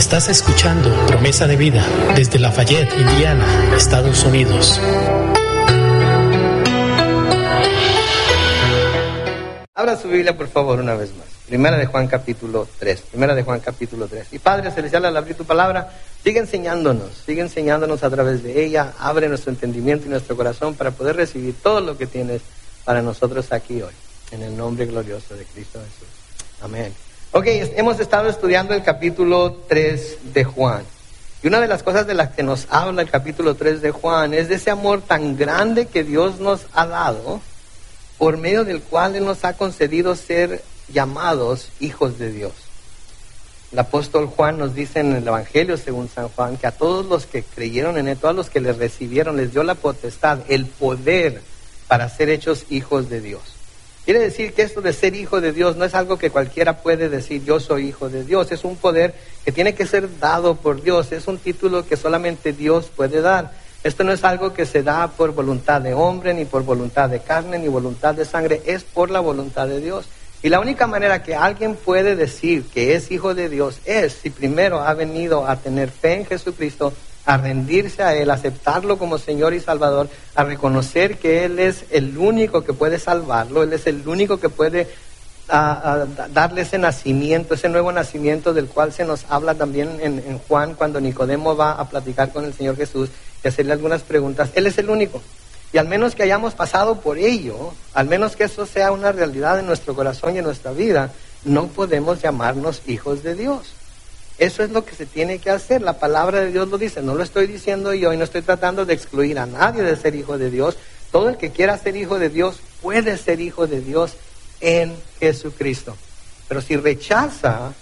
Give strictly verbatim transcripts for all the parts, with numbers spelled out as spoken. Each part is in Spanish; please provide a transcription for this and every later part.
Estás escuchando Promesa de Vida desde Lafayette, Indiana, Estados Unidos. Abra su Biblia, por favor, una vez más. Primera de Juan capítulo tres. Primera de Juan capítulo tres. Y Padre Celestial, al abrir tu palabra, sigue enseñándonos, sigue enseñándonos a través de ella. Abre nuestro entendimiento y nuestro corazón para poder recibir todo lo que tienes para nosotros aquí hoy. En el nombre glorioso de Cristo Jesús. Amén. Ok, hemos estado estudiando el capítulo tres de Juan. Y una de las cosas de las que nos habla el capítulo tres de Juan es de ese amor tan grande que Dios nos ha dado, por medio del cual Él nos ha concedido ser llamados hijos de Dios. El apóstol Juan nos dice en el Evangelio según San Juan que a todos los que creyeron en Él, todos los que le recibieron, les dio la potestad, el poder para ser hechos hijos de Dios. Quiere decir que esto de ser hijo de Dios no es algo que cualquiera puede decir, yo soy hijo de Dios. Es un poder que tiene que ser dado por Dios. Es un título que solamente Dios puede dar. Esto no es algo que se da por voluntad de hombre, ni por voluntad de carne, ni voluntad de sangre. Es por la voluntad de Dios. Y la única manera que alguien puede decir que es hijo de Dios es si primero ha venido a tener fe en Jesucristo, a rendirse a Él, a aceptarlo como Señor y Salvador, a reconocer que Él es el único que puede salvarlo, Él es el único que puede a, a darle ese nacimiento, ese nuevo nacimiento del cual se nos habla también en, en Juan cuando Nicodemo va a platicar con el Señor Jesús y hacerle algunas preguntas. Él es el único. Y al menos que hayamos pasado por ello, al menos que eso sea una realidad en nuestro corazón y en nuestra vida, no podemos llamarnos hijos de Dios. Eso es lo que se tiene que hacer. La palabra de Dios lo dice. No lo estoy diciendo yo y no estoy tratando de excluir a nadie de ser hijo de Dios. Todo el que quiera ser hijo de Dios puede ser hijo de Dios en Jesucristo. Pero si rechaza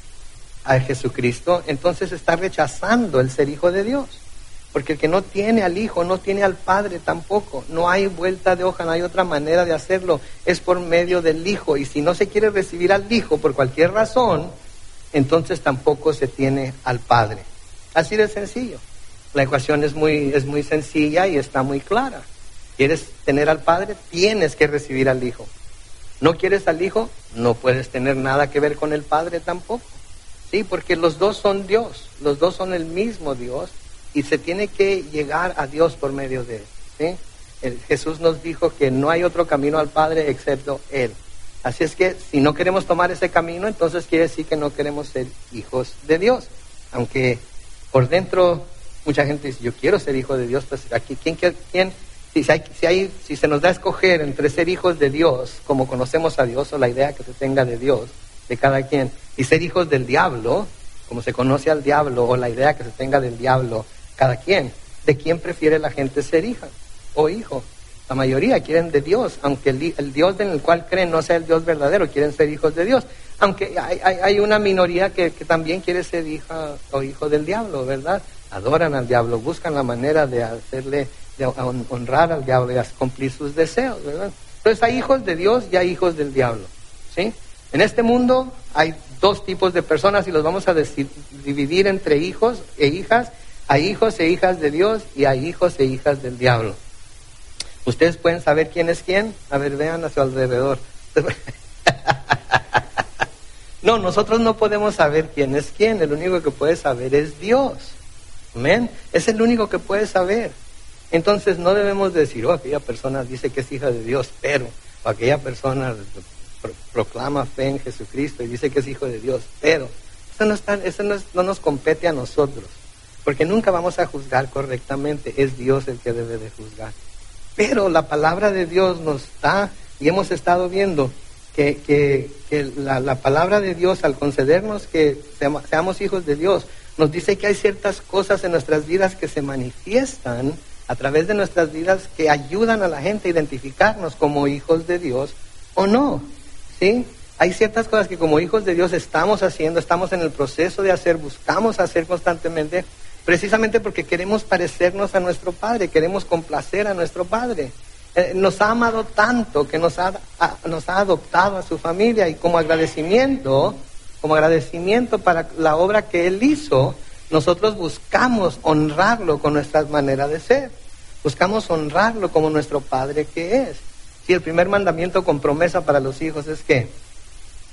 a Jesucristo, entonces está rechazando el ser hijo de Dios. Porque el que no tiene al Hijo, no tiene al Padre tampoco. No hay vuelta de hoja, no hay otra manera de hacerlo. Es por medio del Hijo. Y si no se quiere recibir al Hijo por cualquier razón, entonces tampoco se tiene al Padre. Así de sencillo. La ecuación es muy, es muy sencilla y está muy clara. ¿Quieres tener al Padre? Tienes que recibir al Hijo. ¿No quieres al Hijo? No puedes tener nada que ver con el Padre tampoco. Sí, porque los dos son Dios. Los dos son el mismo Dios. Y se tiene que llegar a Dios por medio de Él. ¿Sí? El, Jesús nos dijo que no hay otro camino al Padre excepto Él. Así es que si no queremos tomar ese camino, entonces quiere decir que no queremos ser hijos de Dios. Aunque por dentro mucha gente dice, yo quiero ser hijo de Dios, pues aquí, ¿quién, quién, si, hay, si, hay, si se nos da a escoger entre ser hijos de Dios, como conocemos a Dios, o la idea que se tenga de Dios, de cada quien, y ser hijos del diablo, como se conoce al diablo, o la idea que se tenga del diablo, cada quien, ¿de quién prefiere la gente ser hija o hijo? La mayoría quieren de Dios, aunque el, el Dios en el cual creen no sea el Dios verdadero, quieren ser hijos de Dios. Aunque hay, hay, hay una minoría que, que también quiere ser hija o hijo del diablo, ¿verdad? Adoran al diablo, buscan la manera de hacerle, de honrar al diablo y cumplir sus deseos, ¿verdad? Entonces hay hijos de Dios y hay hijos del diablo, ¿sí? En este mundo hay dos tipos de personas y los vamos a decir, dividir entre hijos e hijas. Hay hijos e hijas de Dios y hay hijos e hijas del diablo. ¿Ustedes pueden saber quién es quién? A ver, vean a su alrededor. No, nosotros no podemos saber quién es quién. El único que puede saber es Dios. Amén. Es el único que puede saber. Entonces no debemos decir, oh, aquella persona dice que es hija de Dios, pero, o aquella persona pro- proclama fe en Jesucristo y dice que es hijo de Dios, pero. Eso no, está, eso no, es, no nos compete a nosotros. Porque nunca vamos a juzgar correctamente, es Dios el que debe de juzgar. Pero la palabra de Dios nos da, y hemos estado viendo, que, que, que la, la palabra de Dios al concedernos que seamos, seamos hijos de Dios, nos dice que hay ciertas cosas en nuestras vidas que se manifiestan a través de nuestras vidas que ayudan a la gente a identificarnos como hijos de Dios o no, ¿sí? Hay ciertas cosas que como hijos de Dios estamos haciendo, estamos en el proceso de hacer, buscamos hacer constantemente, precisamente porque queremos parecernos a nuestro Padre, queremos complacer a nuestro Padre. Eh, nos ha amado tanto que nos ha, a, nos ha adoptado a su familia y como agradecimiento, como agradecimiento para la obra que Él hizo, nosotros buscamos honrarlo con nuestra manera de ser. Buscamos honrarlo como nuestro Padre que es. Si el primer mandamiento con promesa para los hijos es que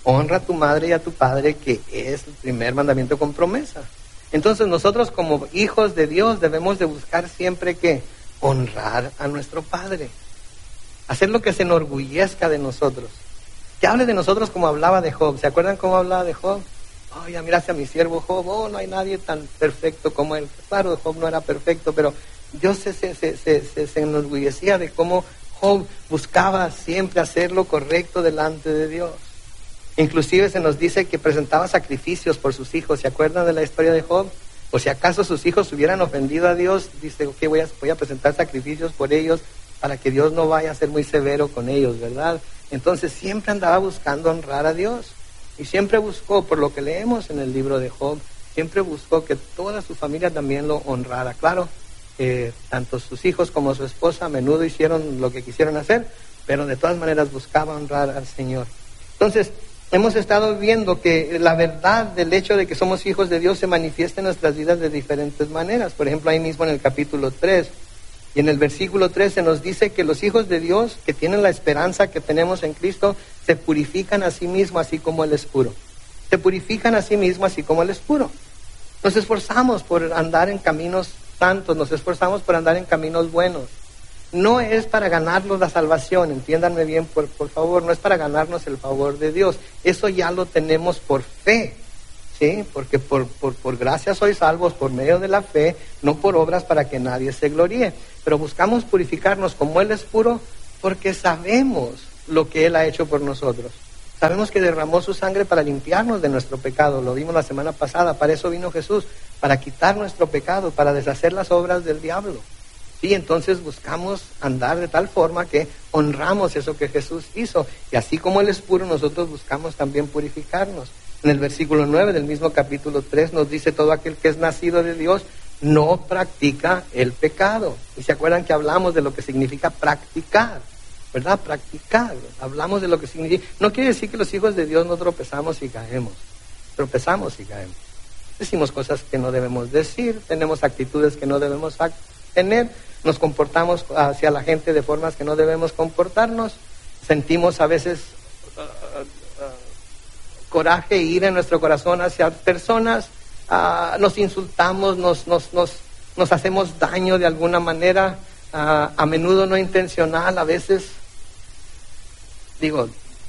honra a tu madre y a tu padre, que es el primer mandamiento con promesa. Entonces nosotros como hijos de Dios debemos de buscar siempre que honrar a nuestro Padre, hacer lo que se enorgullezca de nosotros, que hable de nosotros como hablaba de Job. ¿Se acuerdan cómo hablaba de Job? Oh, ya miraste a mi siervo Job, oh, no hay nadie tan perfecto como él. Claro, Job no era perfecto, pero Dios se, se, se, se, se enorgullecía de cómo Job buscaba siempre hacer lo correcto delante de Dios. Inclusive se nos dice que presentaba sacrificios por sus hijos. ¿Se acuerdan de la historia de Job? O si acaso sus hijos hubieran ofendido a Dios, dice, ok, voy a, voy a presentar sacrificios por ellos para que Dios no vaya a ser muy severo con ellos, ¿verdad? Entonces siempre andaba buscando honrar a Dios. Y siempre buscó, por lo que leemos en el libro de Job, siempre buscó que toda su familia también lo honrara. Claro, eh, tanto sus hijos como su esposa a menudo hicieron lo que quisieron hacer, pero de todas maneras buscaba honrar al Señor. Entonces, hemos estado viendo que la verdad del hecho de que somos hijos de Dios se manifiesta en nuestras vidas de diferentes maneras. Por ejemplo, ahí mismo en el capítulo tres y en el versículo tres se nos dice que los hijos de Dios que tienen la esperanza que tenemos en Cristo se purifican a sí mismos así como Él es puro. Se purifican a sí mismos así como Él es puro. Nos esforzamos por andar en caminos santos, nos esforzamos por andar en caminos buenos. No es para ganarnos la salvación, entiéndanme bien, por, por favor, no es para ganarnos el favor de Dios. Eso ya lo tenemos por fe, ¿sí? Porque por, por, por gracia sois salvos por medio de la fe, no por obras para que nadie se gloríe. Pero buscamos purificarnos como Él es puro porque sabemos lo que Él ha hecho por nosotros. Sabemos que derramó su sangre para limpiarnos de nuestro pecado, lo vimos la semana pasada, para eso vino Jesús, para quitar nuestro pecado, para deshacer las obras del diablo. Y entonces buscamos andar de tal forma que honramos eso que Jesús hizo. Y así como Él es puro, nosotros buscamos también purificarnos. En el versículo nueve del mismo capítulo tres nos dice: todo aquel que es nacido de Dios no practica el pecado. Y se acuerdan que hablamos de lo que significa practicar, ¿verdad? Practicar. Hablamos de lo que significa. No quiere decir que los hijos de Dios no tropezamos y caemos. Tropezamos y caemos. Decimos cosas que no debemos decir, tenemos actitudes que no debemos tener, nos comportamos hacia la gente de formas que no debemos comportarnos, sentimos a veces uh, uh, uh, coraje e ira en nuestro corazón hacia personas, uh, nos insultamos, nos, nos, nos, nos hacemos daño de alguna manera, uh, a menudo no intencional, a veces, digo,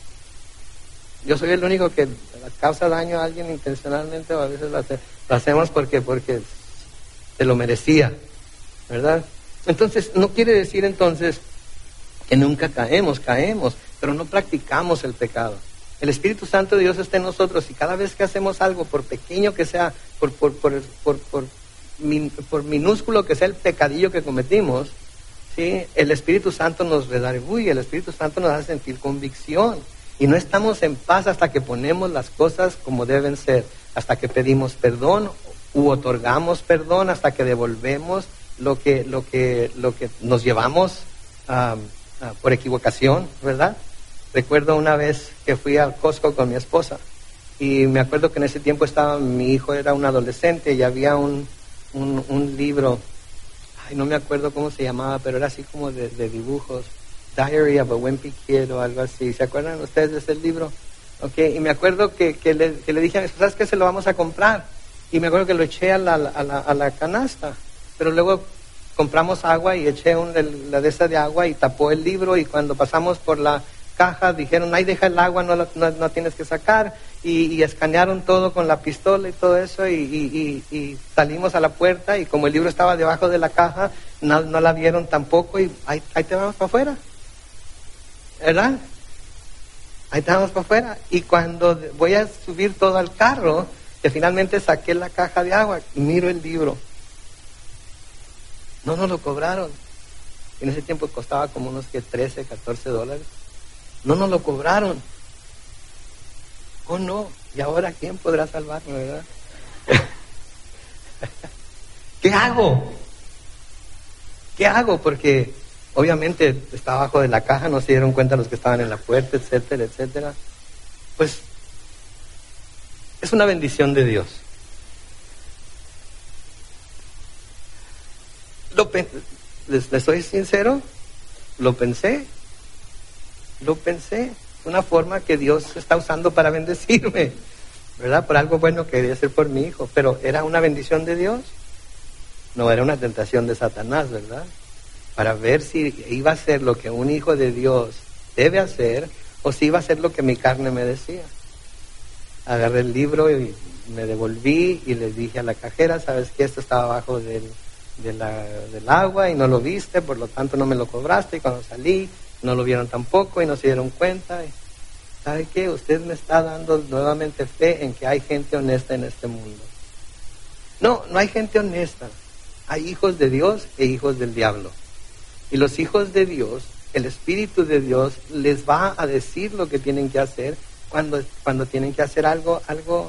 yo soy el único que causa daño a alguien intencionalmente, o a veces lo, hace, lo hacemos porque, porque se lo merecía, ¿verdad? Entonces, no quiere decir entonces que nunca caemos, caemos, pero no practicamos el pecado. El Espíritu Santo de Dios está en nosotros y cada vez que hacemos algo, por pequeño que sea, por, por, por, por, por, min, por minúsculo que sea el pecadillo que cometimos, ¿sí? El Espíritu Santo nos redarguye, el Espíritu Santo nos hace sentir convicción. Y no estamos en paz hasta que ponemos las cosas como deben ser, hasta que pedimos perdón u otorgamos perdón, hasta que devolvemos lo que, lo que, lo que nos llevamos um, uh, por equivocación, ¿verdad? Recuerdo una vez que fui al Costco con mi esposa y me acuerdo que en ese tiempo estaba, mi hijo era un adolescente y había un, un, un libro, ay, no me acuerdo cómo se llamaba, pero era así como de, de dibujos, Diary of a Wimpy Kid o algo así. ¿Se acuerdan ustedes de ese libro? Okay, y me acuerdo que, que, le, que le dije a mi esposa, ¿sabes qué? Se lo vamos a comprar. Y me acuerdo que lo eché a la, a la, a la canasta. Pero luego compramos agua y eché un, el, la de esa de agua y tapó el libro. Y cuando pasamos por la caja dijeron, ahí deja el agua, no, no, no tienes que sacar. Y, y escanearon todo con la pistola y todo eso. Y, y, y, y salimos a la puerta y como el libro estaba debajo de la caja, no, no la vieron tampoco. Y ahí, ahí te vamos para afuera, ¿verdad? Ahí estábamos para afuera. Y cuando voy a subir todo al carro, que finalmente saqué la caja de agua y miro el libro, no nos lo cobraron. En ese tiempo costaba como unos que trece, catorce dólares. No nos lo cobraron. Oh no, y ahora ¿quién podrá salvarme, verdad? ¿Qué hago? ¿Qué hago? Porque obviamente está abajo de la caja, no se dieron cuenta los que estaban en la puerta, etcétera, etcétera. Pues es una bendición de Dios. Lo pen- les, les soy sincero, lo pensé, lo pensé. una forma que Dios está usando para bendecirme, ¿verdad? Por algo bueno que quería hacer por mi hijo, pero ¿era una bendición de Dios? No, era una tentación de Satanás, ¿verdad? Para ver si iba a ser lo que un hijo de Dios debe hacer o si iba a ser lo que mi carne me decía. Agarré el libro y me devolví y le dije a la cajera, ¿sabes qué? Esto estaba abajo del, de la, del agua y no lo viste, por lo tanto no me lo cobraste, y cuando salí no lo vieron tampoco y no se dieron cuenta. ¿Sabe qué? Usted me está dando nuevamente fe en que hay gente honesta en este mundo. No, no hay gente honesta. Hay hijos de Dios e hijos del diablo. Y los hijos de Dios, el Espíritu de Dios les va a decir lo que tienen que hacer cuando, cuando tienen que hacer algo, algo,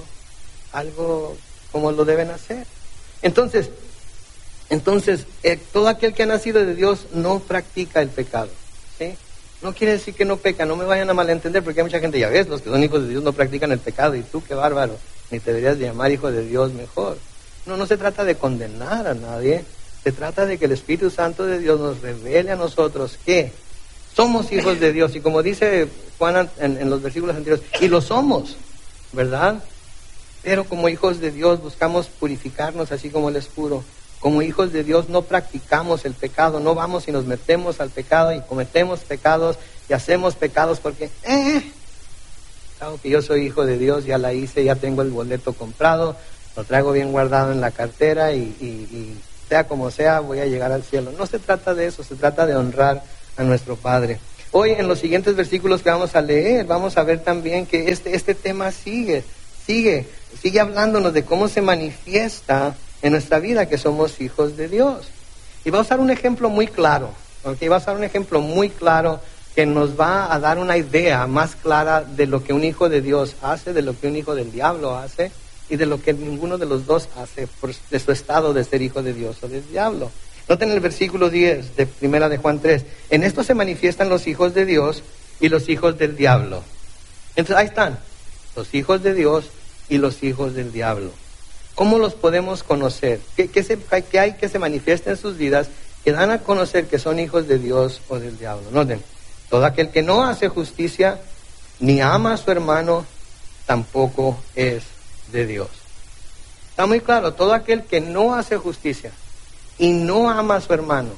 algo como lo deben hacer. Entonces, entonces eh, todo aquel que ha nacido de Dios no practica el pecado, ¿sí? No quiere decir que no peca, no me vayan a malentender, porque hay mucha gente, ya ves, los que son hijos de Dios no practican el pecado, y tú, qué bárbaro, ni te deberías llamar hijo de Dios mejor. No, no se trata de condenar a nadie, se trata de que el Espíritu Santo de Dios nos revele a nosotros que somos hijos de Dios, y como dice Juan en, en los versículos anteriores, y lo somos, ¿verdad? Pero como hijos de Dios buscamos purificarnos así como Él es puro. Como hijos de Dios no practicamos el pecado, no vamos y nos metemos al pecado y cometemos pecados y hacemos pecados porque, eh, claro que yo soy hijo de Dios, ya la hice, ya tengo el boleto comprado, lo traigo bien guardado en la cartera y, y, y sea como sea, voy a llegar al cielo. No se trata de eso, se trata de honrar a nuestro Padre. Hoy en los siguientes versículos que vamos a leer, vamos a ver también que este, este tema sigue, sigue, sigue hablándonos de cómo se manifiesta en nuestra vida que somos hijos de Dios. Y va a usar un ejemplo muy claro, ¿okay? Va a usar un ejemplo muy claro que nos va a dar una idea más clara de lo que un hijo de Dios hace, de lo que un hijo del diablo hace y de lo que ninguno de los dos hace por, de su estado de ser hijo de Dios o del diablo. Noten el versículo diez de Primera de Juan tres. En esto se manifiestan los hijos de Dios y los hijos del diablo. Entonces ahí están, los hijos de Dios y los hijos del diablo. ¿Cómo los podemos conocer? ¿Qué, qué, se, ¿Qué hay que se manifiesta en sus vidas que dan a conocer que son hijos de Dios o del diablo? Noten, todo aquel que no hace justicia ni ama a su hermano tampoco es de Dios. Está muy claro, todo aquel que no hace justicia y no ama a su hermano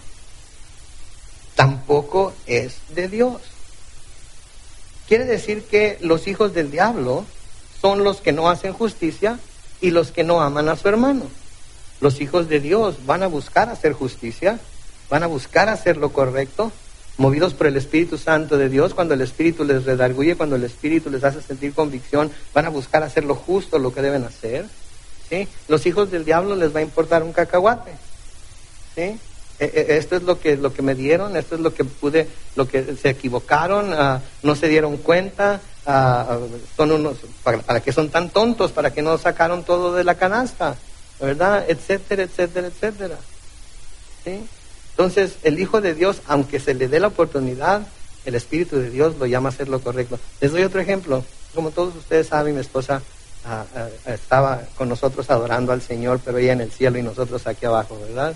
tampoco es de Dios. Quiere decir que los hijos del diablo son los que no hacen justicia y los que no aman a su hermano. Los hijos de Dios van a buscar hacer justicia, van a buscar hacer lo correcto, movidos por el Espíritu Santo de Dios. Cuando el Espíritu les redarguye, cuando el Espíritu les hace sentir convicción, van a buscar hacer lo justo, lo que deben hacer, ¿sí? Los hijos del diablo les va a importar un cacahuate, ¿sí? Esto es lo que, lo que me dieron, esto es lo que pude, lo que se equivocaron, uh, no se dieron cuenta. Uh, son unos, para, ¿para qué son tan tontos? ¿Para qué no sacaron todo de la canasta? ¿Verdad? Etcétera, etcétera, etcétera. ¿Sí? Entonces, el Hijo de Dios, aunque se le dé la oportunidad, el Espíritu de Dios lo llama a hacer lo correcto. Les doy otro ejemplo. Como todos ustedes saben, mi esposa uh, uh, estaba con nosotros adorando al Señor, pero ella en el cielo y nosotros aquí abajo, ¿verdad?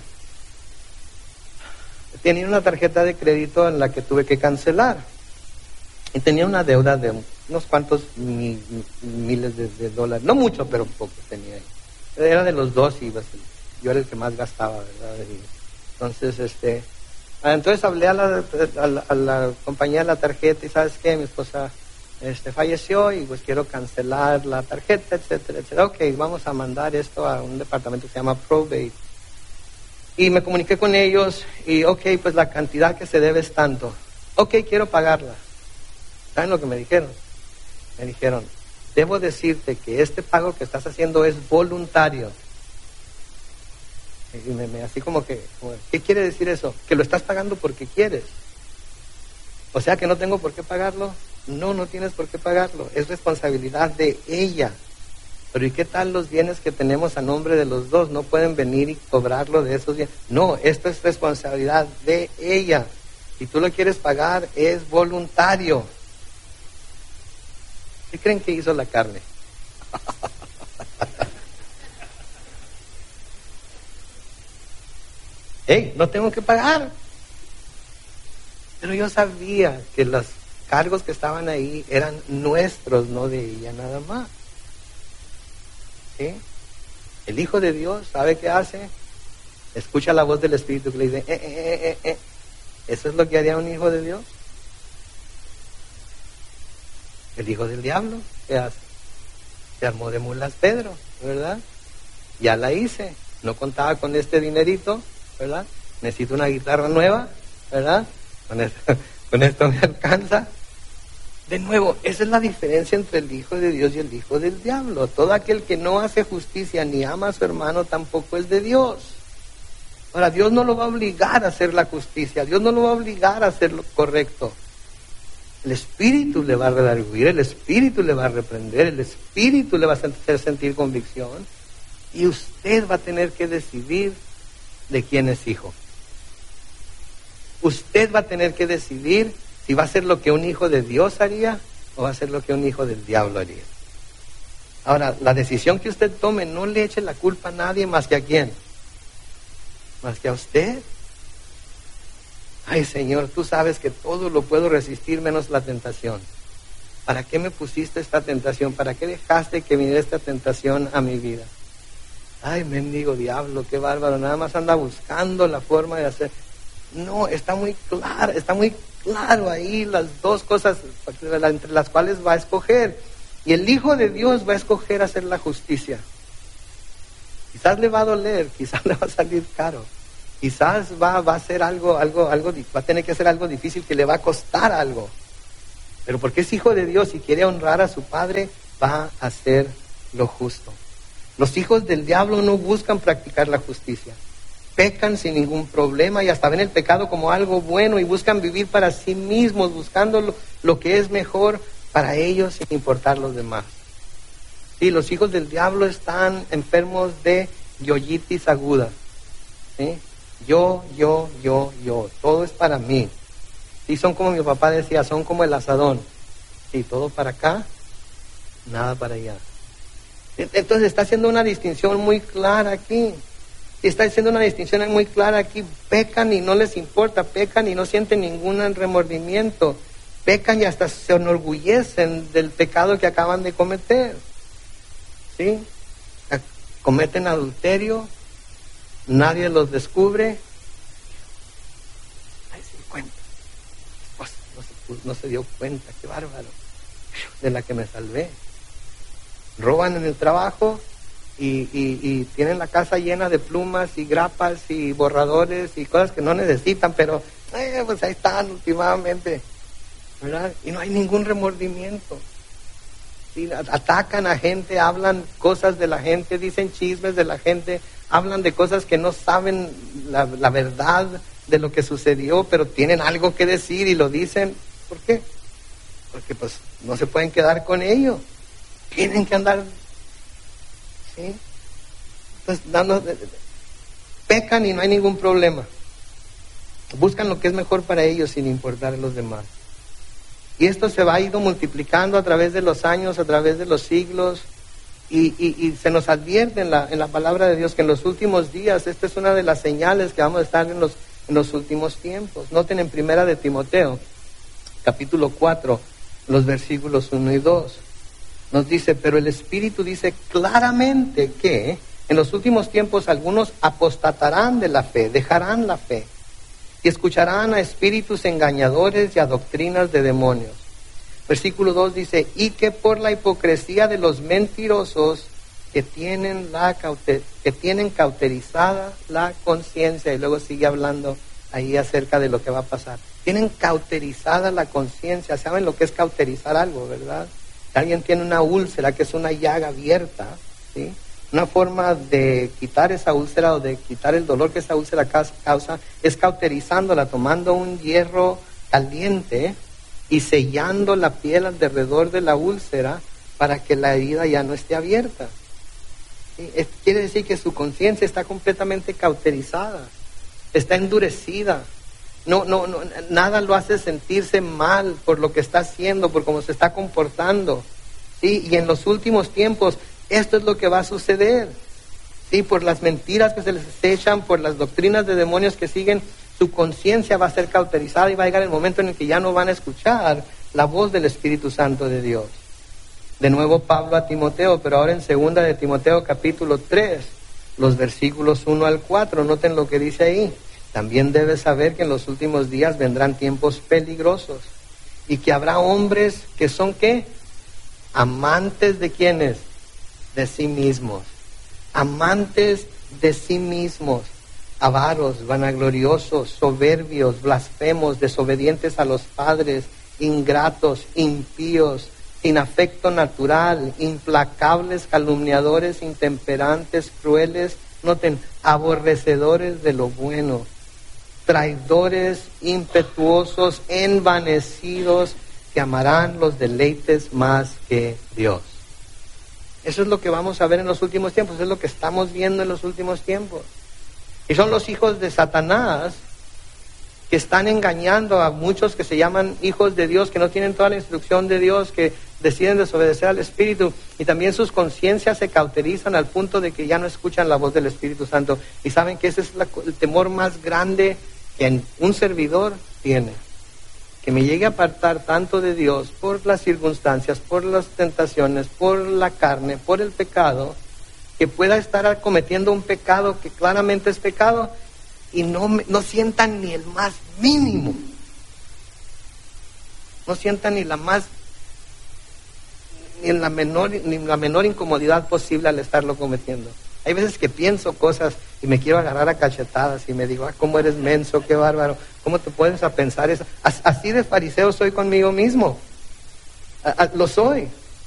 Tenía una tarjeta de crédito en la que tuve que cancelar. Y tenía una deuda de unos cuantos mi, miles de, de dólares. No mucho, pero poco tenía ahí. Era de los dos y pues, yo era el que más gastaba, ¿verdad? Y entonces, este... Entonces hablé a la, a, la, a la compañía de la tarjeta y ¿sabes qué? Mi esposa este, falleció y pues quiero cancelar la tarjeta, etcétera, etcétera. Ok, vamos a mandar esto a un departamento que se llama Probate. Y me comuniqué con ellos y ok, pues la cantidad que se debe es tanto. Ok, quiero pagarla. ¿Saben lo que me dijeron? Me dijeron, debo decirte que este pago que estás haciendo es voluntario. Y me, me, así como que, como, ¿qué quiere decir eso? Que lo estás pagando porque quieres. O sea que no tengo por qué pagarlo. No, no tienes por qué pagarlo. Es responsabilidad de ella. Pero ¿y qué tal los bienes que tenemos a nombre de los dos? No pueden venir y cobrarlo de esos bienes. No, esto es responsabilidad de ella. Si tú lo quieres pagar, es voluntario. ¿Qué creen que hizo la carne? ¡Hey! No tengo que pagar. Pero yo sabía que las cargos que estaban ahí eran nuestros, no de ella nada más. ¿Sí? El Hijo de Dios, ¿sabe qué hace? Escucha la voz del Espíritu que le dice, eh, eh, eh, eh. ¿Eso es lo que haría un hijo de Dios? El hijo del diablo, ¿qué hace? Se armó de mulas Pedro, ¿verdad? Ya la hice, no contaba con este dinerito, ¿verdad? Necesito una guitarra nueva, ¿verdad? Con esto, con esto me alcanza. De nuevo, esa es la diferencia entre el Hijo de Dios y el hijo del diablo. Todo aquel que no hace justicia ni ama a su hermano tampoco es de Dios. Ahora, Dios no lo va a obligar a hacer la justicia, Dios no lo va a obligar a hacer lo correcto. El Espíritu le va a redarguir, el Espíritu le va a reprender, el Espíritu le va a hacer sentir convicción, y usted va a tener que decidir de quién es hijo. Usted va a tener que decidir si va a ser lo que un hijo de Dios haría o va a ser lo que un hijo del diablo haría. Ahora, la decisión que usted tome, no le eche la culpa a nadie más que a quién. Más que a usted. Ay, Señor, tú sabes que todo lo puedo resistir menos la tentación. ¿Para qué me pusiste esta tentación? ¿Para qué dejaste que viniera esta tentación a mi vida? Ay, mendigo diablo, qué bárbaro, nada más anda buscando la forma de hacer. No, está muy claro, está muy claro ahí las dos cosas entre las cuales va a escoger. Y el Hijo de Dios va a escoger hacer la justicia. Quizás le va a doler, quizás le va a salir caro, quizás va, va a ser algo, algo, algo, va a tener que hacer algo difícil que le va a costar algo. Pero porque es hijo de Dios y quiere honrar a su Padre, va a hacer lo justo. Los hijos del diablo no buscan practicar la justicia. Pecan sin ningún problema y hasta ven el pecado como algo bueno y buscan vivir para sí mismos, buscando lo, lo que es mejor para ellos sin importar los demás. Sí, los hijos del diablo están enfermos de yoyitis aguda. ¿Sí? Yo, yo, yo, yo. Todo es para mí. Sí, son como mi papá decía, son como el asadón. Sí, todo para acá, nada para allá. Entonces está haciendo una distinción muy clara aquí. Está haciendo una distinción muy clara aquí. Pecan y no les importa, pecan y no sienten ningún remordimiento. Pecan y hasta se enorgullecen del pecado que acaban de cometer. ¿Sí? Cometen adulterio, nadie los descubre. Nadie se dio cuenta. Pues, no, se, no se dio cuenta, qué bárbaro. De la que me salvé. Roban en el trabajo y, y, y tienen la casa llena de plumas y grapas y borradores y cosas que no necesitan, pero eh, pues ahí están últimamente, ¿verdad? Y no hay ningún remordimiento. ¿Sí? Atacan a gente, hablan cosas de la gente, dicen chismes de la gente, hablan de cosas que no saben la, la verdad de lo que sucedió, pero tienen algo que decir y lo dicen. ¿Por qué? Porque pues no se pueden quedar con ello. Tienen que andar, ¿sí? Entonces, dando, pecan y no hay ningún problema. Buscan lo que es mejor para ellos sin importar a los demás. Y esto se va a ir multiplicando a través de los años, a través de los siglos. Y, y, y se nos advierte en la, en la palabra de Dios que en los últimos días, esta es una de las señales que vamos a estar en los, en los últimos tiempos. Noten en Primera de Timoteo, capítulo cuatro, los versículos uno y dos. Nos dice, pero el Espíritu dice claramente que en los últimos tiempos algunos apostatarán de la fe, dejarán la fe y escucharán a espíritus engañadores y a doctrinas de demonios. Versículo dos dice, y que por la hipocresía de los mentirosos que tienen, la caute- que tienen cauterizada la conciencia, y luego sigue hablando ahí acerca de lo que va a pasar. Tienen cauterizada la conciencia. ¿Saben lo que es cauterizar algo, verdad? Alguien tiene una úlcera, que es una llaga abierta, ¿sí? Una forma de quitar esa úlcera o de quitar el dolor que esa úlcera causa es cauterizándola, tomando un hierro caliente y sellando la piel alrededor de la úlcera para que la herida ya no esté abierta. ¿Sí? Es, quiere decir que su conciencia está completamente cauterizada, está endurecida. No, no, no, nada lo hace sentirse mal por lo que está haciendo, por cómo se está comportando. ¿Sí? Y en los últimos tiempos, esto es lo que va a suceder. ¿Sí? Por las mentiras que se les echan, por las doctrinas de demonios que siguen, su conciencia va a ser cauterizada y va a llegar el momento en el que ya no van a escuchar la voz del Espíritu Santo de Dios. De nuevo Pablo a Timoteo, pero ahora en segunda de Timoteo capítulo tres, los versículos uno al cuatro, noten lo que dice ahí. También debes saber que en los últimos días vendrán tiempos peligrosos y que habrá hombres que son ¿qué? Amantes de ¿quiénes? De sí mismos. Amantes de sí mismos. Avaros, vanagloriosos, soberbios, blasfemos, desobedientes a los padres, ingratos, impíos, sin afecto natural, implacables, calumniadores, intemperantes, crueles, noten, aborrecedores de lo bueno, traidores, impetuosos, envanecidos, que amarán los deleites más que Dios. Eso es lo que vamos a ver en los últimos tiempos, es lo que estamos viendo en los últimos tiempos. Y son los hijos de Satanás que están engañando a muchos que se llaman hijos de Dios, que no tienen toda la instrucción de Dios, que deciden desobedecer al Espíritu, y también sus conciencias se cauterizan al punto de que ya no escuchan la voz del Espíritu Santo. Y saben que ese es la, el temor más grande que un servidor tiene, que me llegue a apartar tanto de Dios por las circunstancias, por las tentaciones, por la carne, por el pecado, que pueda estar cometiendo un pecado que claramente es pecado y no, no sientan ni el más mínimo, no sientan ni la más, ni la menor, ni la menor incomodidad posible al estarlo cometiendo. Hay veces que pienso cosas y me quiero agarrar a cachetadas y me digo, ah, cómo eres menso, qué bárbaro, cómo te puedes a pensar eso. Así de fariseo soy conmigo mismo, a, a, lo soy.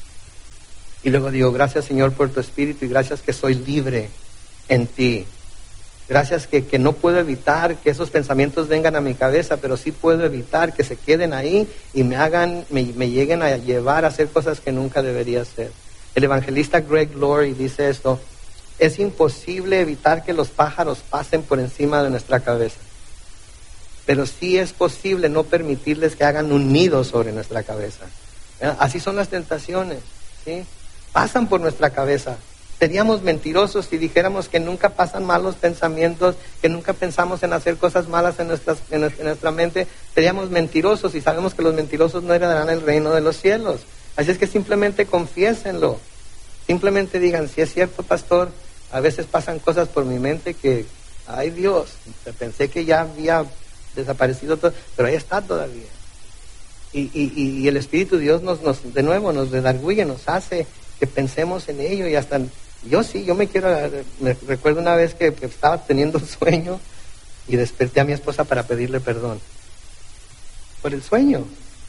Y luego digo, gracias Señor por tu Espíritu y gracias que soy libre en ti. Gracias que, que no puedo evitar que esos pensamientos vengan a mi cabeza, pero sí puedo evitar que se queden ahí y me hagan, me, me lleguen a llevar a hacer cosas que nunca debería hacer. El evangelista Greg Laurie dice esto: es imposible evitar que los pájaros pasen por encima de nuestra cabeza, pero sí es posible no permitirles que hagan un nido sobre nuestra cabeza. ¿Eh? Así son las tentaciones, ¿sí? Pasan por nuestra cabeza. Seríamos mentirosos si dijéramos que nunca pasan malos pensamientos, que nunca pensamos en hacer cosas malas en, nuestras, en, en nuestra mente. Seríamos mentirosos y sabemos que los mentirosos no heredarán el reino de los cielos. Así es que simplemente confiésenlo. Simplemente digan, si es cierto, pastor, a veces pasan cosas por mi mente que, ay Dios, pensé que ya había desaparecido todo, pero ahí está todavía. Y, y, y el Espíritu de Dios nos, nos, de nuevo nos redarguye, nos hace que pensemos en ello. Y hasta, yo sí, yo me quiero, me recuerdo una vez que, que estaba teniendo un sueño y desperté a mi esposa para pedirle perdón por el sueño,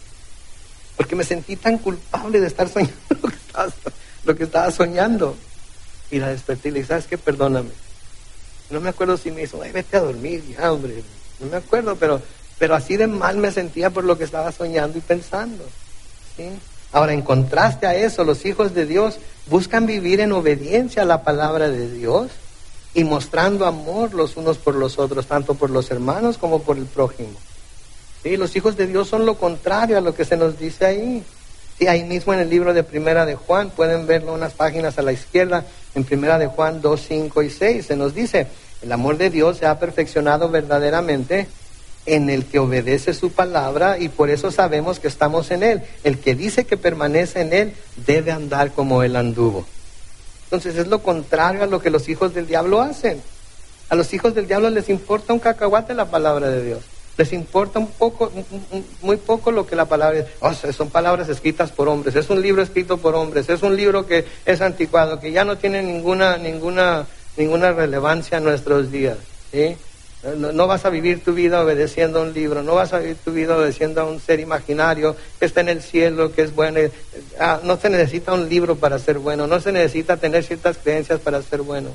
porque me sentí tan culpable de estar soñando lo que estaba, lo que estaba soñando. Y la desperté y le dije, ¿sabes qué? Perdóname. No me acuerdo si me hizo, ay, vete a dormir, ya, hombre. No me acuerdo, pero, pero así de mal me sentía por lo que estaba soñando y pensando, ¿sí? Ahora, en contraste a eso, los hijos de Dios buscan vivir en obediencia a la palabra de Dios y mostrando amor los unos por los otros, tanto por los hermanos como por el prójimo. ¿Sí? Los hijos de Dios son lo contrario a lo que se nos dice ahí. Sí, ahí mismo en el libro de Primera de Juan, pueden verlo unas páginas a la izquierda, en Primera de Juan dos, cinco y seis, se nos dice, el amor de Dios se ha perfeccionado verdaderamente en el que obedece su palabra y por eso sabemos que estamos en Él. El que dice que permanece en Él debe andar como Él anduvo. Entonces es lo contrario a lo que los hijos del diablo hacen. A los hijos del diablo les importa un cacahuate la palabra de Dios. Les importa un poco, muy poco lo que la palabra es. Oh, son palabras escritas por hombres, es un libro escrito por hombres, es un libro que es anticuado, que ya no tiene ninguna, ninguna, ninguna relevancia en nuestros días, ¿sí? No, no vas a vivir tu vida obedeciendo a un libro, no vas a vivir tu vida obedeciendo a un ser imaginario que está en el cielo, que es bueno. Ah, no se necesita un libro para ser bueno, no se necesita tener ciertas creencias para ser bueno.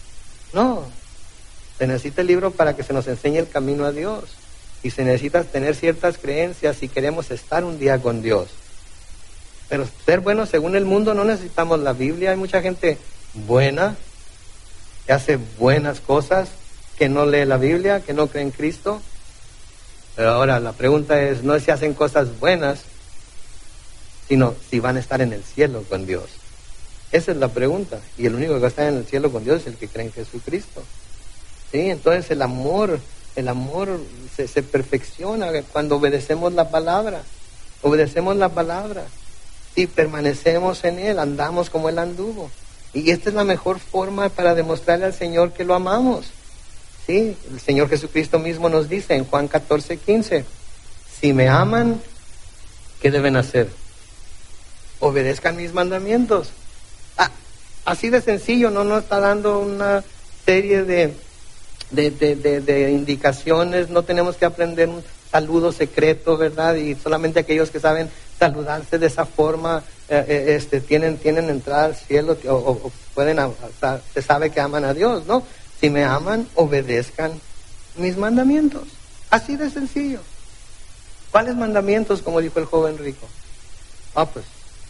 No, se necesita el libro para que se nos enseñe el camino a Dios. Y se necesita tener ciertas creencias si queremos estar un día con Dios. Pero ser buenos según el mundo no necesitamos la Biblia. Hay mucha gente buena, que hace buenas cosas, que no lee la Biblia, que no cree en Cristo. Pero ahora la pregunta es, no es si hacen cosas buenas, sino si van a estar en el cielo con Dios. Esa es la pregunta. Y el único que va a estar en el cielo con Dios es el que cree en Jesucristo. ¿Sí? Entonces el amor... El amor se, se perfecciona cuando obedecemos la palabra. obedecemos la palabra, si permanecemos en Él, andamos como Él anduvo. Y esta es la mejor forma para demostrarle al Señor que lo amamos. Sí, el Señor Jesucristo mismo nos dice en Juan catorce, quince, si me aman, ¿qué deben hacer? Obedezcan mis mandamientos. Ah, así de sencillo, no nos está dando una serie de, de, de, de, de indicaciones, no tenemos que aprender un saludo secreto, ¿verdad? Y solamente aquellos que saben saludarse de esa forma eh, eh, este, tienen, tienen entrada al cielo o, o, o pueden, o sea, se sabe que aman a Dios, ¿no? Si me aman, obedezcan mis mandamientos. Así de sencillo. ¿Cuáles mandamientos, como dijo el joven rico? Ah, pues,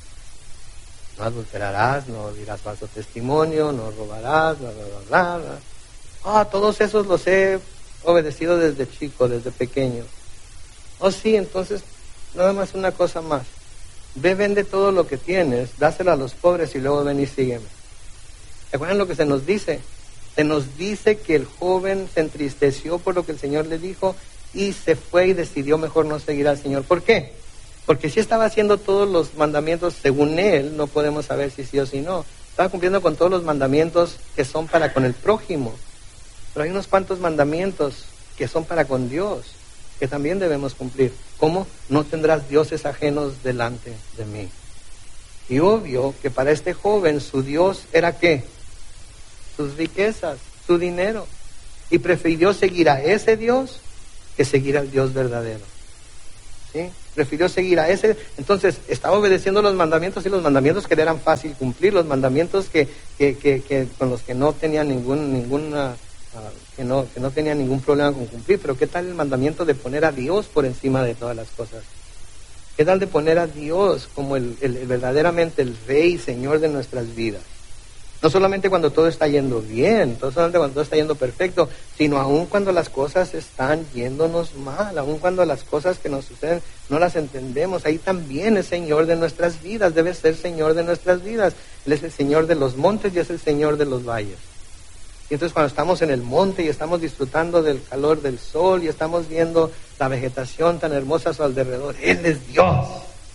no adulterarás, no dirás falso testimonio, no robarás, bla, bla, bla, bla, bla. Ah, todos esos los he obedecido desde chico, desde pequeño. Oh, sí, entonces, nada más una cosa más. Ve, vende todo lo que tienes, dáselo a los pobres y luego ven y sígueme. ¿Se acuerdan lo que se nos dice? Se nos dice que el joven se entristeció por lo que el Señor le dijo y se fue y decidió mejor no seguir al Señor. ¿Por qué? Porque si estaba haciendo todos los mandamientos según él, no podemos saber si sí o si no. Estaba cumpliendo con todos los mandamientos que son para con el prójimo. Pero hay unos cuantos mandamientos que son para con Dios, que también debemos cumplir. ¿Cómo? No tendrás dioses ajenos delante de mí. Y obvio que para este joven su Dios era ¿qué? Sus riquezas, su dinero. Y prefirió seguir a ese Dios que seguir al Dios verdadero. ¿Sí? Prefirió seguir a ese. Entonces estaba obedeciendo los mandamientos y los mandamientos que le eran fácil cumplir, los mandamientos que, que, que, que con los que no tenía ningún, ninguna, uh, que no, que no tenía ningún problema con cumplir. Pero ¿qué tal el mandamiento de poner a Dios por encima de todas las cosas? ¿Qué tal de poner a Dios como el, el, el verdaderamente el Rey y Señor de nuestras vidas? No solamente cuando todo está yendo bien, no solamente cuando todo está yendo perfecto, sino aún cuando las cosas están yéndonos mal, aún cuando las cosas que nos suceden no las entendemos. Ahí también es Señor de nuestras vidas, debe ser Señor de nuestras vidas. Él es el Señor de los montes y es el Señor de los valles. Y entonces cuando estamos en el monte y estamos disfrutando del calor del sol y estamos viendo la vegetación tan hermosa a su alrededor, Él es Dios.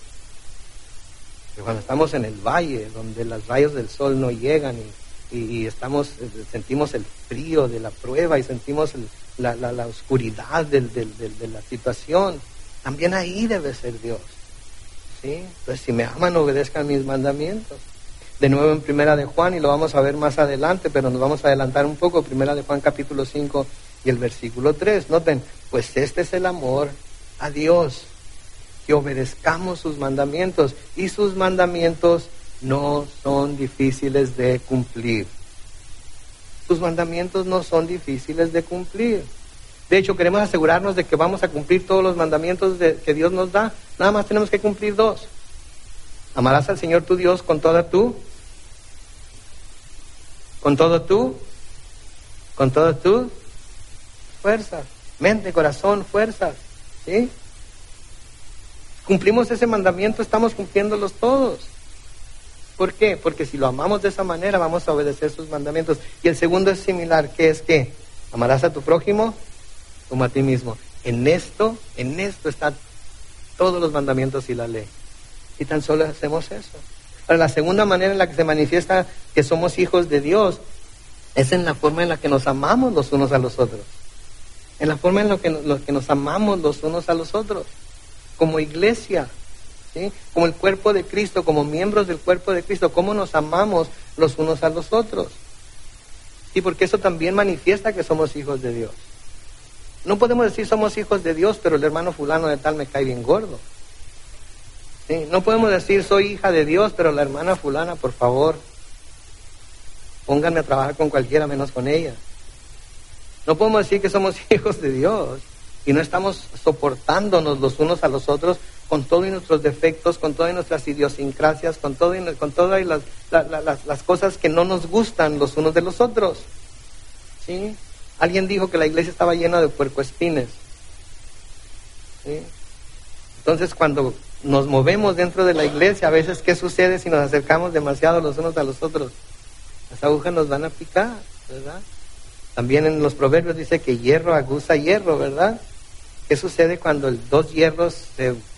Y cuando estamos en el valle, donde los rayos del sol no llegan y, y, y estamos, sentimos el frío de la prueba y sentimos el, la, la, la oscuridad del, del, del, de la situación, también ahí debe ser Dios. ¿Sí? Entonces, si me aman, obedezcan mis mandamientos. De nuevo en Primera de Juan, y lo vamos a ver más adelante, pero nos vamos a adelantar un poco. Primera de Juan capítulo cinco y el versículo tres. Noten, pues este es el amor a Dios, que obedezcamos sus mandamientos, y sus mandamientos no son difíciles de cumplir. Sus mandamientos no son difíciles de cumplir. De hecho, queremos asegurarnos de que vamos a cumplir todos los mandamientos de, que Dios nos da. Nada más tenemos que cumplir dos. Amarás al Señor tu Dios con toda tu, con todo tu, con todas tus fuerzas, mente, corazón, fuerzas, ¿sí? Cumplimos ese mandamiento, estamos cumpliéndolos todos. ¿Por qué? Porque si lo amamos de esa manera, vamos a obedecer sus mandamientos. Y el segundo es similar, que es que amarás a tu prójimo como a ti mismo. En esto, en esto están todos los mandamientos y la ley. Y tan solo hacemos eso. Ahora, la segunda manera en la que se manifiesta que somos hijos de Dios es en la forma en la que nos amamos los unos a los otros. En la forma en la que, lo que nos amamos los unos a los otros. Como iglesia, ¿sí? Como el cuerpo de Cristo, como miembros del cuerpo de Cristo, cómo nos amamos los unos a los otros. Sí, porque eso también manifiesta que somos hijos de Dios. No podemos decir somos hijos de Dios, pero el hermano fulano de tal me cae bien gordo. ¿Sí? No podemos decir soy hija de Dios, pero la hermana fulana, por favor, pónganme a trabajar con cualquiera menos con ella. No podemos decir que somos hijos de Dios y no estamos soportándonos los unos a los otros con todos nuestros defectos, con todas nuestras idiosincrasias, con, todo, con todas las, la, la, las, las cosas que no nos gustan los unos de los otros. ¿Sí? Alguien dijo que la iglesia estaba llena de puercoespines. ¿Sí? Entonces, cuando nos movemos dentro de la iglesia, a veces, ¿qué sucede si nos acercamos demasiado los unos a los otros? Las agujas nos van a picar, ¿verdad? También en los proverbios dice que hierro aguza hierro, ¿verdad? ¿Qué sucede cuando el dos hierros se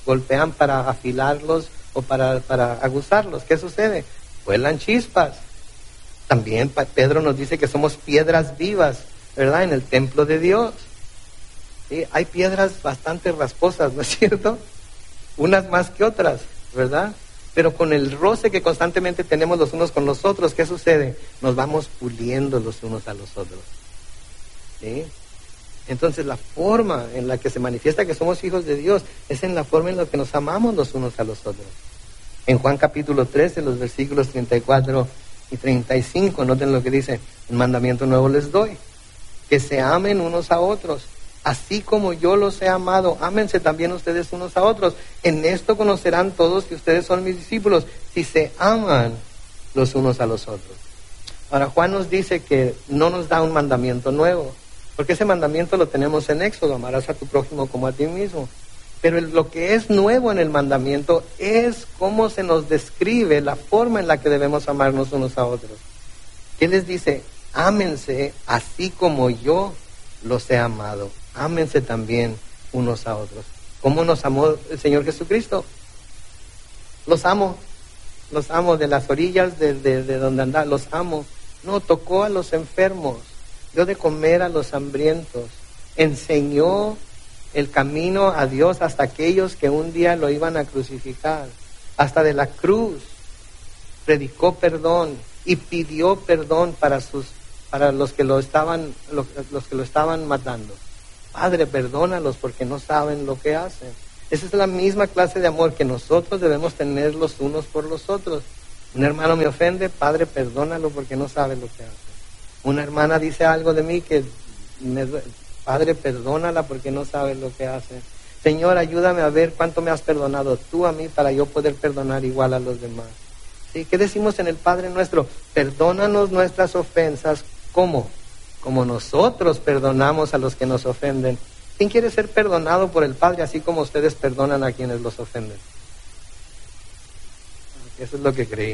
golpean para afilarlos o para, para aguzarlos. ¿Qué sucede? Vuelan chispas. También Pedro nos dice que somos piedras vivas, ¿verdad? En el templo de Dios. ¿Sí? Hay piedras bastante rasposas, ¿no es cierto? Unas más que otras, ¿verdad? Pero con el roce que constantemente tenemos los unos con los otros, ¿qué sucede? Nos vamos puliendo los unos a los otros. ¿Sí? Entonces la forma en la que se manifiesta que somos hijos de Dios es en la forma en la que nos amamos los unos a los otros. En Juan capítulo trece, los versículos treinta y cuatro y treinta y cinco, noten lo que dice: un mandamiento nuevo les doy, que se amen unos a otros. Así como yo los he amado, ámense también ustedes unos a otros. En esto conocerán todos que ustedes son mis discípulos, si se aman los unos a los otros. Ahora, Juan nos dice que no nos da un mandamiento nuevo, porque ese mandamiento lo tenemos en Éxodo: amarás a tu prójimo como a ti mismo. Pero el, lo que es nuevo en el mandamiento es cómo se nos describe la forma en la que debemos amarnos unos a otros. ¿Qué les dice? Ámense así como yo los he amado. Ámense también unos a otros. ¿Cómo nos amó el Señor Jesucristo? Los amo, los amo de las orillas de, de, de donde andaba, los amo. No, tocó a los enfermos, dio de comer a los hambrientos, enseñó el camino a Dios hasta aquellos que un día lo iban a crucificar. Hasta de la cruz predicó perdón y pidió perdón para sus para los que lo estaban los, los que lo estaban matando. Padre, perdónalos porque no saben lo que hacen. Esa es la misma clase de amor que nosotros debemos tener los unos por los otros. Un hermano me ofende, Padre, perdónalo porque no sabe lo que hace. Una hermana dice algo de mí que me, Padre, perdónala porque no sabe lo que hace. Señor, ayúdame a ver cuánto me has perdonado tú a mí para yo poder perdonar igual a los demás. ¿Sí? ¿Qué decimos en el Padre nuestro? Perdónanos nuestras ofensas. ¿Cómo? Como nosotros perdonamos a los que nos ofenden. ¿Quién quiere ser perdonado por el Padre así como ustedes perdonan a quienes los ofenden? Eso es lo que creí.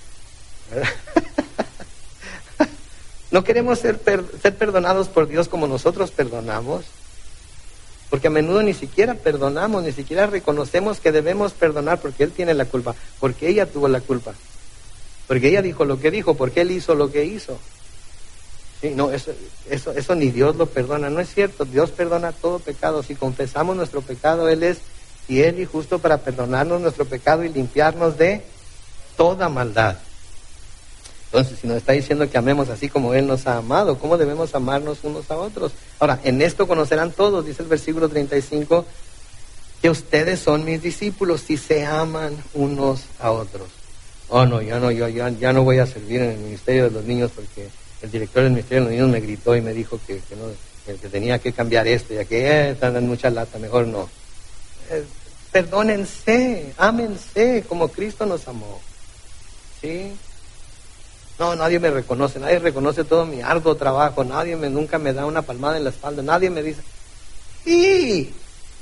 No queremos ser, per, ser perdonados por Dios como nosotros perdonamos, porque a menudo ni siquiera perdonamos, ni siquiera reconocemos que debemos perdonar porque Él tiene la culpa, porque ella tuvo la culpa, porque ella dijo lo que dijo, porque Él hizo lo que hizo. Sí, no, eso, eso, eso ni Dios lo perdona, no es cierto. Dios perdona todo pecado. Si confesamos nuestro pecado, Él es fiel y justo para perdonarnos nuestro pecado y limpiarnos de toda maldad. Entonces, si nos está diciendo que amemos así como Él nos ha amado, ¿cómo debemos amarnos unos a otros? Ahora, en esto conocerán todos, dice el versículo treinta y cinco, que ustedes son mis discípulos si se aman unos a otros. Oh, no, ya no, yo ya, ya no voy a servir en el ministerio de los niños porque el director del ministerio de los niños me gritó y me dijo que, que, no, que, que tenía que cambiar esto, ya que eh, están en mucha lata, mejor no. Eh, perdónense, ámense como Cristo nos amó. ¿Sí? No, nadie me reconoce, nadie reconoce todo mi arduo trabajo, nadie me, nunca me da una palmada en la espalda, nadie me dice, sí.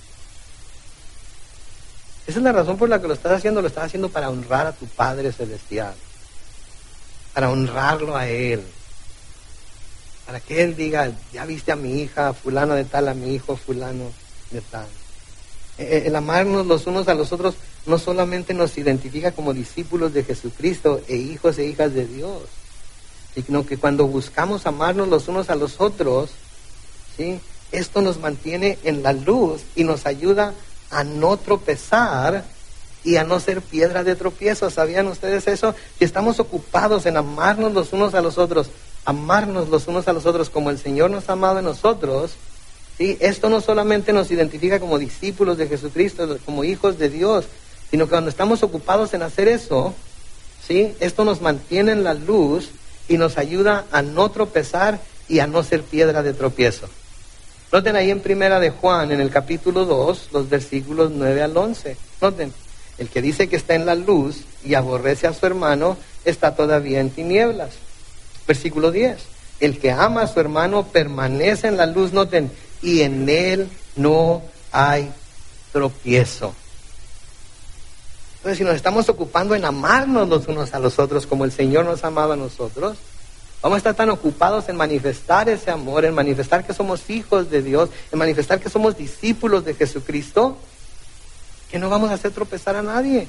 Esa es la razón por la que lo estás haciendo, lo estás haciendo para honrar a tu Padre Celestial, para honrarlo a Él, para que Él diga, ya viste a mi hija, fulano de tal, a mi hijo, fulano de tal. El amarnos los unos a los otros no solamente nos identifica como discípulos de Jesucristo e hijos e hijas de Dios, sino que cuando buscamos amarnos los unos a los otros, ¿sí? Esto nos mantiene en la luz y nos ayuda a no tropezar y a no ser piedra de tropiezo. ¿Sabían ustedes eso? Si estamos ocupados en amarnos los unos a los otros, amarnos los unos a los otros como el Señor nos ha amado a nosotros, ¿sí? Esto no solamente nos identifica como discípulos de Jesucristo, como hijos de Dios, sino que cuando estamos ocupados en hacer eso, ¿sí? Esto nos mantiene en la luz y nos ayuda a no tropezar y a no ser piedra de tropiezo. Noten ahí en Primera de Juan, en el capítulo dos, los versículos nueve al once. Noten, el que dice que está en la luz y aborrece a su hermano, está todavía en tinieblas. Versículo diez, el que ama a su hermano permanece en la luz, noten, y en él no hay tropiezo. Entonces, si nos estamos ocupando en amarnos los unos a los otros como el Señor nos amaba a nosotros, vamos a estar tan ocupados en manifestar ese amor, en manifestar que somos hijos de Dios, en manifestar que somos discípulos de Jesucristo, que no vamos a hacer tropezar a nadie.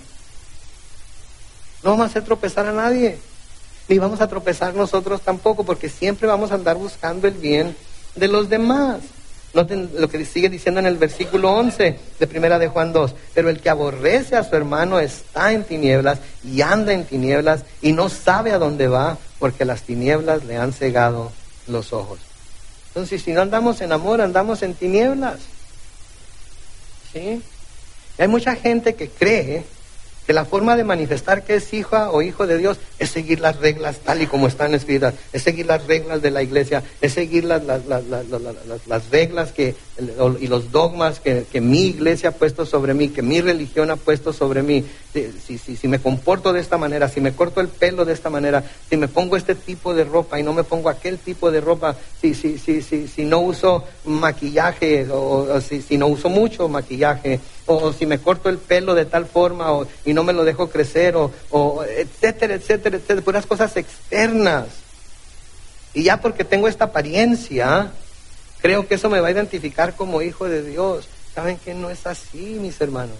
No vamos a hacer tropezar a nadie. Ni vamos a tropezar nosotros tampoco, porque siempre vamos a andar buscando el bien de los demás. Noten lo que sigue diciendo en el versículo once de Primera de Juan dos. Pero el que aborrece a su hermano está en tinieblas y anda en tinieblas y no sabe a dónde va, porque las tinieblas le han cegado los ojos. Entonces, si no andamos en amor, andamos en tinieblas. ¿Sí? Y hay mucha gente que cree que la forma de manifestar que es hija o hijo de Dios es seguir las reglas tal y como están escritas, es seguir las reglas de la iglesia, es seguir las, las, las, las, las, las, las reglas que, y los dogmas que, que mi iglesia ha puesto sobre mí, que mi religión ha puesto sobre mí. Si, si, si me comporto de esta manera, si me corto el pelo de esta manera, si me pongo este tipo de ropa y no me pongo aquel tipo de ropa, si, si, si, si, si no uso maquillaje o, o si, si no uso mucho maquillaje, o si me corto el pelo de tal forma o, y no me lo dejo crecer, o, o etcétera, etcétera, etcétera, puras cosas externas. Y ya porque tengo esta apariencia, creo que eso me va a identificar como hijo de Dios. ¿Saben que no es así, mis hermanos?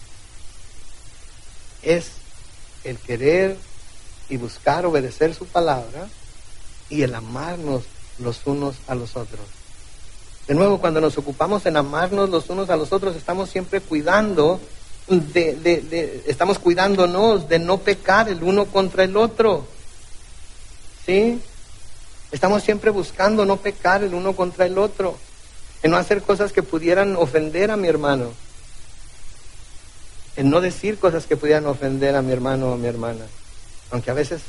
Es el querer y buscar obedecer su palabra y el amarnos los unos a los otros. De nuevo, cuando nos ocupamos en amarnos los unos a los otros, estamos siempre cuidando, de, de, de, estamos cuidándonos de no pecar el uno contra el otro. ¿Sí? Estamos siempre buscando no pecar el uno contra el otro, en no hacer cosas que pudieran ofender a mi hermano, en no decir cosas que pudieran ofender a mi hermano o a mi hermana, aunque a veces